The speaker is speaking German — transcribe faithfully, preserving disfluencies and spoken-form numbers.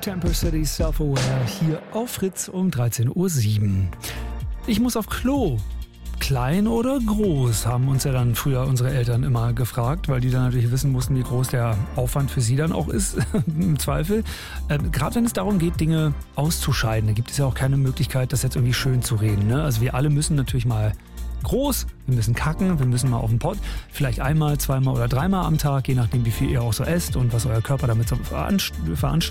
Temper City Self-Aware hier auf Fritz um dreizehn Uhr sieben. Ich muss auf Klo. Klein oder groß, haben uns ja dann früher unsere Eltern immer gefragt, weil die dann natürlich wissen mussten, wie groß der Aufwand für sie dann auch ist, im Zweifel. Ähm, Gerade wenn es darum geht, Dinge auszuscheiden, da gibt es ja auch keine Möglichkeit, das jetzt irgendwie schön zu reden. Ne? Also wir alle müssen natürlich mal groß, wir müssen kacken, wir müssen mal auf den Pott, vielleicht einmal, zweimal oder dreimal am Tag, je nachdem, wie viel ihr auch so esst und was euer Körper damit so veranst- veranstaltet.